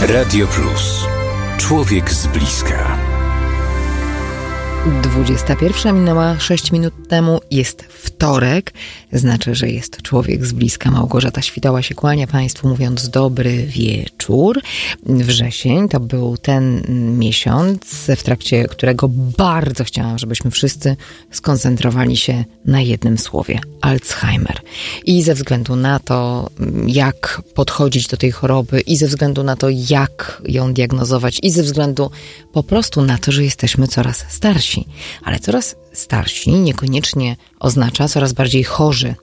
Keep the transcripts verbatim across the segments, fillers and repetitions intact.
Radio Plus. Człowiek z bliska. dwudziesta pierwsza minęła sześć minut temu. Jest wtorek. Znaczy, że jest człowiek z bliska. Małgorzata Świtała się kłania Państwu, mówiąc dobry wieczór. Wrzesień to był ten miesiąc, w trakcie którego bardzo chciałam, żebyśmy wszyscy skoncentrowali się na jednym słowie. Alzheimer. I ze względu na to, jak podchodzić do tej choroby, i ze względu na to, jak ją diagnozować, i ze względu po prostu na to, że jesteśmy coraz starsi. Ale coraz starsi niekoniecznie oznacza coraz bardziej chorzy.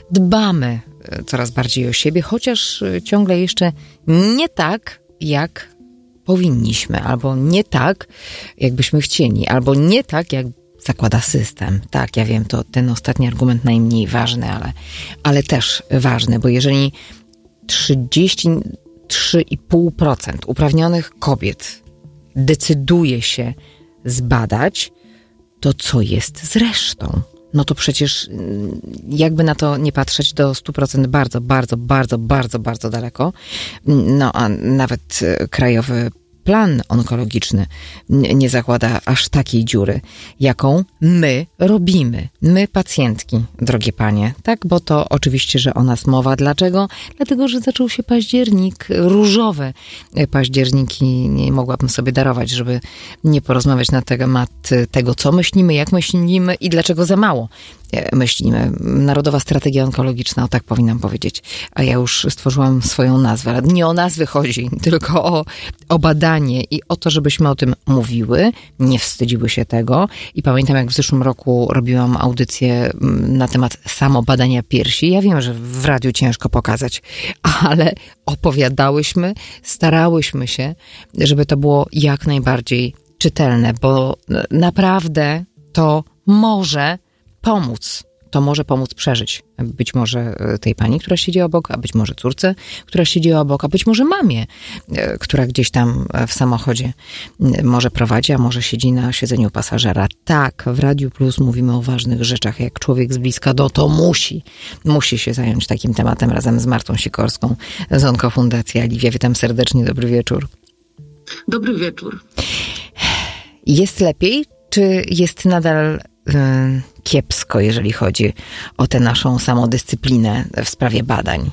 Dbamy coraz bardziej o siebie, chociaż ciągle jeszcze nie tak, jak powinniśmy, albo nie tak, jakbyśmy chcieli, albo nie tak, jak zakłada system. Tak, ja wiem, to ten ostatni argument najmniej ważny, ale, ale też ważny, bo jeżeli trzydzieści trzy i pół procent uprawnionych kobiet decyduje się zbadać, to co jest z resztą? No to przecież jakby na to nie patrzeć, do stu procent bardzo, bardzo, bardzo, bardzo, bardzo daleko. No a nawet Krajowy Plan Onkologiczny nie zakłada aż takiej dziury, jaką my robimy. My, pacjentki, drogie panie. Tak, bo to oczywiście, że o nas mowa. Dlaczego? Dlatego, że zaczął się październik. Różowe październiki nie mogłabym sobie darować, żeby nie porozmawiać na temat tego, co myślimy, jak myślimy i dlaczego za mało myślimy. Narodowa Strategia Onkologiczna, o tak powinnam powiedzieć. A ja już stworzyłam swoją nazwę. Ale nie o nazwy chodzi, tylko o, o badanie i o to, żebyśmy o tym mówiły, nie wstydziły się tego. I pamiętam, jak w zeszłym roku robiłam audycję na temat samobadania piersi. Ja wiem, że w radiu ciężko pokazać, ale opowiadałyśmy, starałyśmy się, żeby to było jak najbardziej czytelne, bo naprawdę to może pomóc. To może pomóc przeżyć. Być może tej pani, która siedzi obok, a być może córce, która siedzi obok, a być może mamie, która gdzieś tam w samochodzie może prowadzi, a może siedzi na siedzeniu pasażera. Tak, w Radiu Plus mówimy o ważnych rzeczach. Jak człowiek z bliska, no to musi, musi się zająć takim tematem razem z Martą Sikorską z Onkofundacji Aliwia. Witam serdecznie, dobry wieczór. Dobry wieczór. Jest lepiej, czy jest nadal kiepsko, jeżeli chodzi o tę naszą samodyscyplinę w sprawie badań?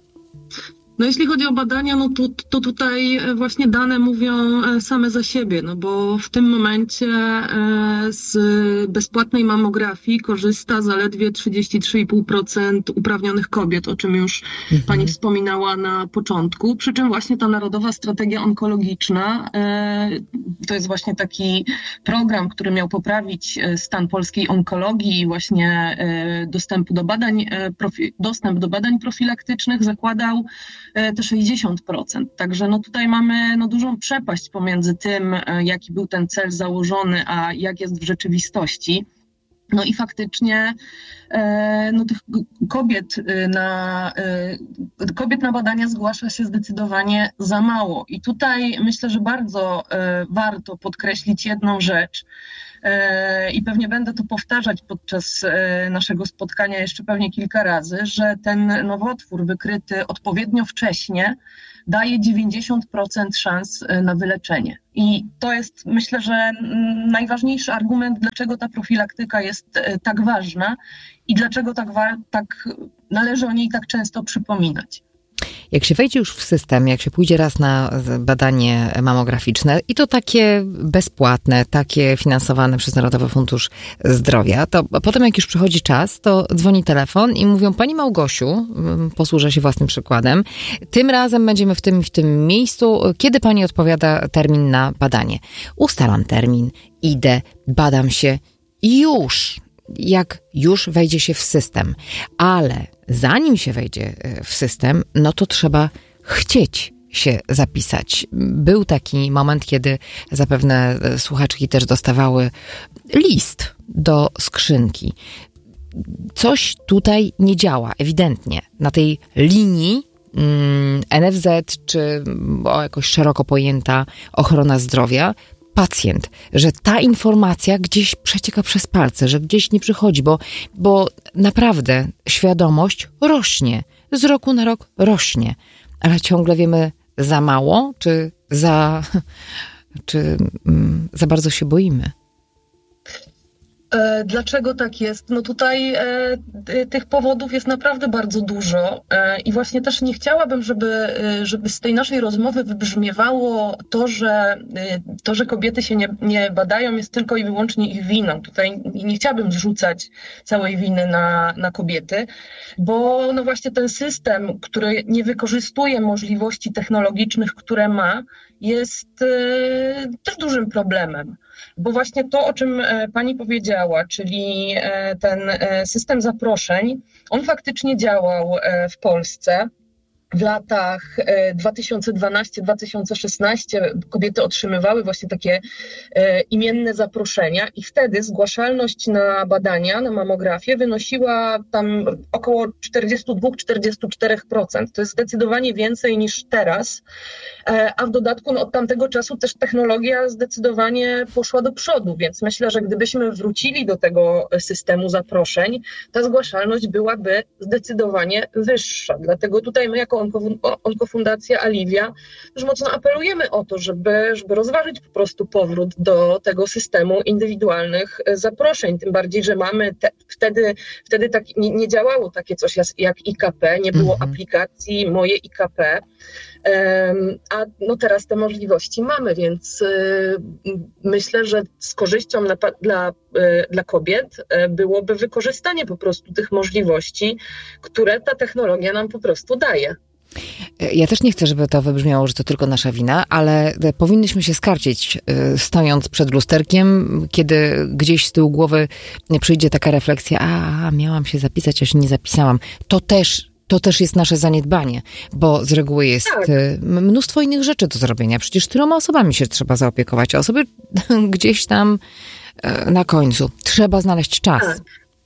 No jeśli chodzi o badania, no to, to tutaj właśnie dane mówią same za siebie, no bo w tym momencie z bezpłatnej mamografii korzysta zaledwie trzydzieści trzy i pół procent uprawnionych kobiet, o czym już mhm. pani wspominała na początku. Przy czym właśnie ta Narodowa Strategia Onkologiczna to jest właśnie taki program, który miał poprawić stan polskiej onkologii i właśnie dostępu do badań, dostęp do badań profilaktycznych zakładał te sześćdziesiąt procent. Także no tutaj mamy no dużą przepaść pomiędzy tym, jaki był ten cel założony, a jak jest w rzeczywistości. No i faktycznie no tych kobiet na, kobiet na badania zgłasza się zdecydowanie za mało. I tutaj myślę, że bardzo warto podkreślić jedną rzecz, i pewnie będę to powtarzać podczas naszego spotkania jeszcze pewnie kilka razy, że ten nowotwór wykryty odpowiednio wcześnie daje dziewięćdziesiąt procent szans na wyleczenie. I to jest, myślę, że najważniejszy argument, dlaczego ta profilaktyka jest tak ważna i dlaczego tak, wa- tak należy o niej tak często przypominać. Jak się wejdzie już w system, jak się pójdzie raz na badanie mamograficzne i to takie bezpłatne, takie finansowane przez Narodowy Fundusz Zdrowia, to potem jak już przychodzi czas, to dzwoni telefon i mówią: pani Małgosiu, posłużę się własnym przykładem, tym razem będziemy w tym w tym miejscu, kiedy pani odpowiada termin na badanie. Ustalam termin, idę, badam się i już. Jak już wejdzie się w system, ale zanim się wejdzie w system, no to trzeba chcieć się zapisać. Był taki moment, kiedy zapewne słuchaczki też dostawały list do skrzynki. Coś tutaj nie działa, ewidentnie. Na tej linii mm, N F Z, czy o, jakoś szeroko pojęta ochrona zdrowia, pacjent, że ta informacja gdzieś przecieka przez palce, że gdzieś nie przychodzi, bo, bo naprawdę świadomość rośnie. Z roku na rok rośnie. Ale ciągle wiemy za mało, czy za, czy za bardzo się boimy? Dlaczego tak jest? No tutaj e, tych powodów jest naprawdę bardzo dużo e, i właśnie też nie chciałabym, żeby, żeby z tej naszej rozmowy wybrzmiewało to, że to, że kobiety się nie, nie badają, jest tylko i wyłącznie ich winą. Tutaj nie chciałabym zrzucać całej winy na, na kobiety, bo no właśnie ten system, który nie wykorzystuje możliwości technologicznych, które ma, jest e, też dużym problemem. Bo właśnie to, o czym pani powiedziała, czyli ten system zaproszeń, on faktycznie działał w Polsce. W latach dwa tysiące dwunastym do dwa tysiące szesnastego kobiety otrzymywały właśnie takie imienne zaproszenia i wtedy zgłaszalność na badania, na mamografię wynosiła tam około czterdzieści dwa do czterdziestu czterech procent. To jest zdecydowanie więcej niż teraz, a w dodatku no, od tamtego czasu też technologia zdecydowanie poszła do przodu, więc myślę, że gdybyśmy wrócili do tego systemu zaproszeń, ta zgłaszalność byłaby zdecydowanie wyższa. Dlatego tutaj my jako Onkofundacja Alivia już mocno apelujemy o to, żeby, żeby rozważyć po prostu powrót do tego systemu indywidualnych zaproszeń. Tym bardziej, że mamy te, wtedy, wtedy tak, nie, nie działało takie coś jak I K P, nie było mhm. aplikacji Moje I K P. A no teraz te możliwości mamy, więc myślę, że z korzyścią dla, dla, dla kobiet byłoby wykorzystanie po prostu tych możliwości, które ta technologia nam po prostu daje. Ja też nie chcę, żeby to wybrzmiało, że to tylko nasza wina, ale powinnyśmy się skarcić, stojąc przed lusterkiem, kiedy gdzieś z tyłu głowy przyjdzie taka refleksja, a miałam się zapisać, a się nie zapisałam. To też To też jest nasze zaniedbanie, bo z reguły jest tak. mnóstwo innych rzeczy do zrobienia. Przecież tyloma osobami się trzeba zaopiekować, a osoby gdzieś tam na końcu. Trzeba znaleźć czas. Tak.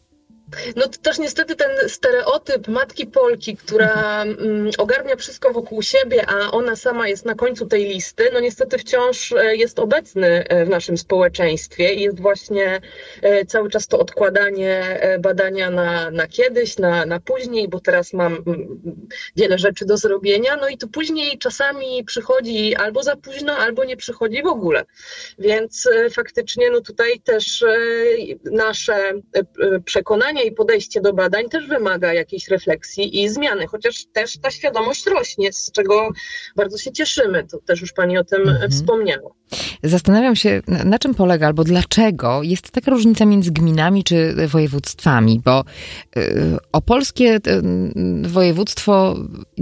No to też niestety ten stereotyp matki Polki, która mm, ogarnia wszystko wokół siebie, a ona sama jest na końcu tej listy, no niestety wciąż jest obecny w naszym społeczeństwie i jest właśnie cały czas to odkładanie badania na, na kiedyś, na, na później, bo teraz mam wiele rzeczy do zrobienia, no i to później czasami przychodzi albo za późno, albo nie przychodzi w ogóle. Więc faktycznie no tutaj też nasze przekonanie i podejście do badań też wymaga jakiejś refleksji i zmiany, chociaż też ta świadomość rośnie, z czego bardzo się cieszymy. To też już pani o tym mhm. wspomniała. Zastanawiam się, na czym polega albo dlaczego jest taka różnica między gminami czy województwami, bo opolskie województwo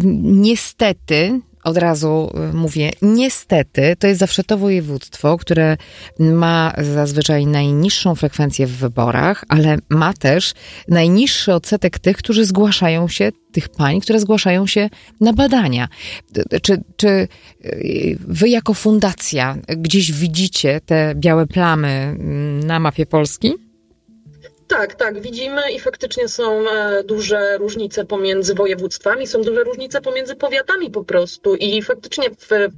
niestety, od razu mówię, niestety, to jest zawsze to województwo, które ma zazwyczaj najniższą frekwencję w wyborach, ale ma też najniższy odsetek tych, którzy zgłaszają się, tych pań, które zgłaszają się na badania. Czy, czy wy jako fundacja gdzieś widzicie te białe plamy na mapie Polski? Tak, tak, widzimy i faktycznie są duże różnice pomiędzy województwami, są duże różnice pomiędzy powiatami po prostu i faktycznie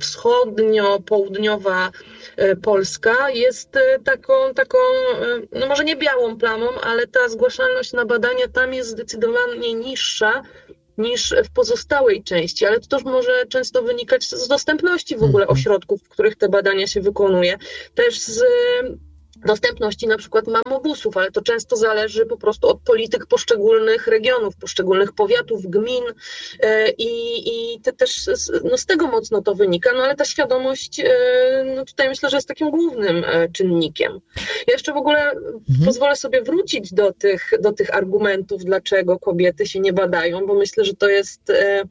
wschodnio-południowa Polska jest taką, taką, no może nie białą plamą, ale ta zgłaszalność na badania tam jest zdecydowanie niższa niż w pozostałej części, ale to też może często wynikać z dostępności w ogóle ośrodków, w których te badania się wykonuje, też z dostępności na przykład mamobusów, ale to często zależy po prostu od polityk poszczególnych regionów, poszczególnych powiatów, gmin i, i te też no z tego mocno to wynika, no ale ta świadomość no tutaj myślę, że jest takim głównym czynnikiem. Ja jeszcze w ogóle mhm. pozwolę sobie wrócić do tych, do tych argumentów, dlaczego kobiety się nie badają, bo myślę, że to jest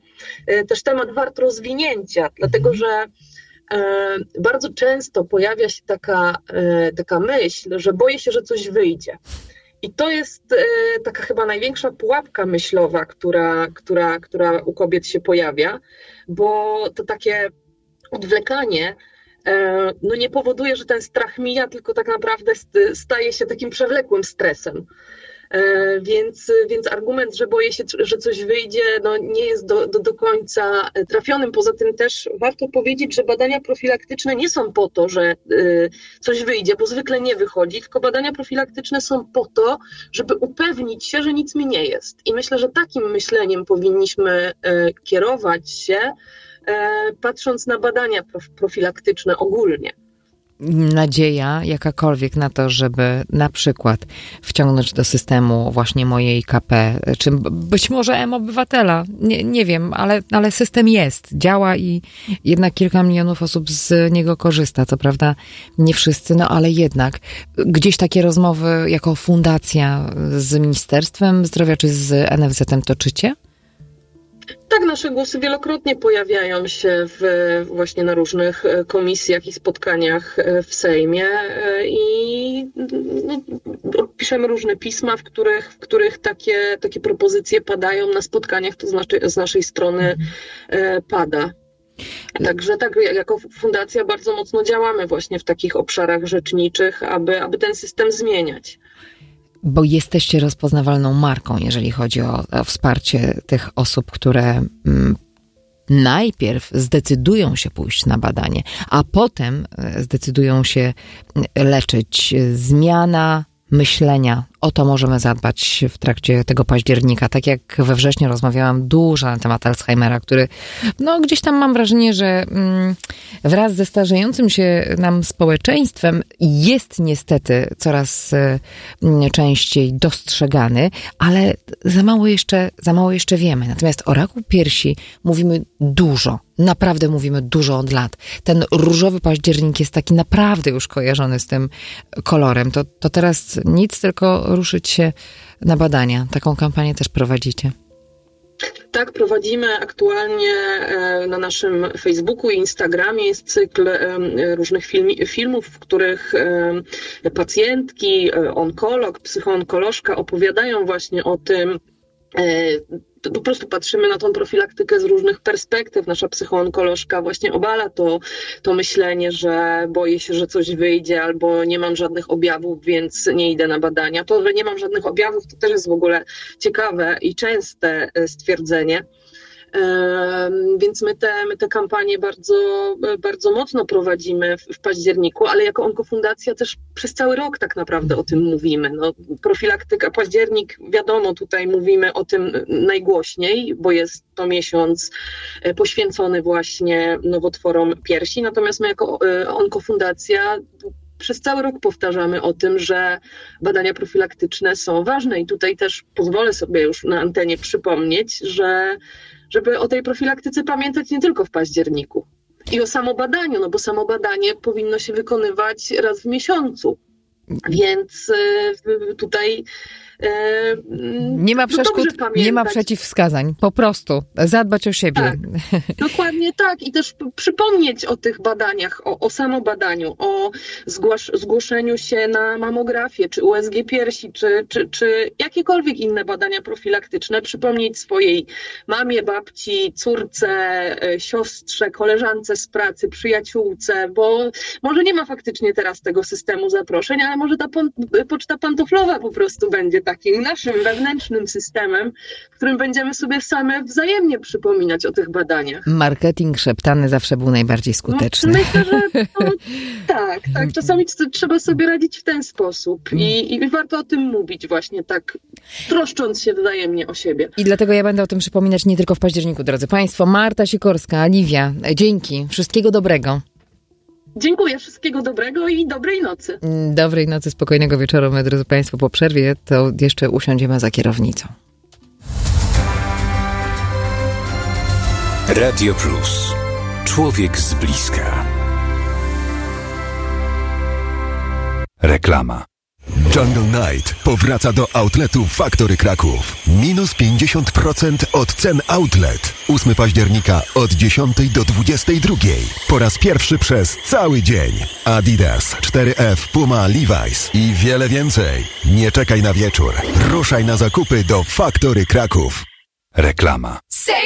też temat wart rozwinięcia, dlatego że bardzo często pojawia się taka, taka myśl, że boję się, że coś wyjdzie. I to jest taka chyba największa pułapka myślowa, która, która, która u kobiet się pojawia, bo to takie odwlekanie no nie powoduje, że ten strach mija, tylko tak naprawdę staje się takim przewlekłym stresem. Więc, więc argument, że boję się, że coś wyjdzie, no nie jest do, do, do końca trafionym. Poza tym też warto powiedzieć, że badania profilaktyczne nie są po to, że y, coś wyjdzie, bo zwykle nie wychodzi, tylko badania profilaktyczne są po to, żeby upewnić się, że nic mi nie jest. I myślę, że takim myśleniem powinniśmy y, kierować się, patrząc na badania profilaktyczne ogólnie. Nadzieja jakakolwiek na to, żeby na przykład wciągnąć do systemu właśnie mojej K P, czy być może M-Obywatela, nie, nie wiem, ale, ale system jest, działa i jednak kilka milionów osób z niego korzysta. Co prawda nie wszyscy, no ale jednak gdzieś takie rozmowy jako fundacja z Ministerstwem Zdrowia czy z N F Z-em toczycie? Tak, nasze głosy wielokrotnie pojawiają się w, właśnie na różnych komisjach i spotkaniach w Sejmie i no, piszemy różne pisma, w których, w których takie, takie propozycje padają na spotkaniach, to znaczy z naszej strony pada. Także tak, jako fundacja bardzo mocno działamy właśnie w takich obszarach rzeczniczych, aby, aby ten system zmieniać. Bo jesteście rozpoznawalną marką, jeżeli chodzi o, o wsparcie tych osób, które mm, najpierw zdecydują się pójść na badanie, a potem zdecydują się leczyć. Zmiana myślenia, o to możemy zadbać w trakcie tego października. Tak jak we wrześniu rozmawiałam dużo na temat Alzheimera, który no gdzieś tam mam wrażenie, że mm, wraz ze starzejącym się nam społeczeństwem jest niestety coraz y, częściej dostrzegany, ale za mało jeszcze, za mało jeszcze wiemy. Natomiast o raku piersi mówimy dużo. Naprawdę mówimy dużo od lat. Ten różowy październik jest taki naprawdę już kojarzony z tym kolorem. To, to teraz nic, tylko ruszyć się na badania. Taką kampanię też prowadzicie. Tak, prowadzimy aktualnie na naszym Facebooku i Instagramie jest cykl różnych filmi, filmów, w których pacjentki, onkolog, psychoonkolożka opowiadają właśnie o tym. Po prostu patrzymy na tą profilaktykę z różnych perspektyw. Nasza psychoonkolożka właśnie obala to, to myślenie, że boję się, że coś wyjdzie albo nie mam żadnych objawów, więc nie idę na badania. To, że nie mam żadnych objawów, to też jest w ogóle ciekawe i częste stwierdzenie. Więc my te, my te kampanie bardzo, bardzo mocno prowadzimy w, w październiku, ale jako Onkofundacja też przez cały rok tak naprawdę o tym mówimy. No, profilaktyka, październik, wiadomo, tutaj mówimy o tym najgłośniej, bo jest to miesiąc poświęcony właśnie nowotworom piersi, natomiast my jako Onkofundacja przez cały rok powtarzamy o tym, że badania profilaktyczne są ważne i tutaj też pozwolę sobie już na antenie przypomnieć, że żeby o tej profilaktyce pamiętać nie tylko w październiku i o samobadaniu, no bo samobadanie powinno się wykonywać raz w miesiącu, więc tutaj nie ma przeszkód, nie ma przeciwwskazań, po prostu zadbać o siebie. Tak, dokładnie tak i też przypomnieć o tych badaniach, o, o samobadaniu, o zgłasz, zgłoszeniu się na mamografię, czy U S G piersi, czy, czy, czy jakiekolwiek inne badania profilaktyczne, przypomnieć swojej mamie, babci, córce, siostrze, koleżance z pracy, przyjaciółce, bo może nie ma faktycznie teraz tego systemu zaproszeń, ale może ta poczta pantoflowa po prostu będzie takim naszym wewnętrznym systemem, w którym będziemy sobie same wzajemnie przypominać o tych badaniach. Marketing szeptany zawsze był najbardziej skuteczny. No, myślę, że to, tak, tak. Czasami trzeba sobie radzić w ten sposób i, i warto o tym mówić właśnie tak, troszcząc się wzajemnie o siebie. I dlatego ja będę o tym przypominać nie tylko w październiku, drodzy Państwo. Marta Sikorska, Liwia, dzięki. Wszystkiego dobrego. Dziękuję, wszystkiego dobrego i dobrej nocy. Dobrej nocy, spokojnego wieczoru, my, drodzy Państwo, po przerwie to jeszcze usiądziemy za kierownicą. Radio Plus. Człowiek z bliska. Reklama. Jungle Night powraca do outletu Factory Kraków. Minus pięćdziesiąt procent od cen outlet. ósmego października od dziesiątej do dwudziestej drugiej. Po raz pierwszy przez cały dzień. Adidas, cztery F, Puma, Levi's i wiele więcej. Nie czekaj na wieczór. Ruszaj na zakupy do Factory Kraków. Reklama.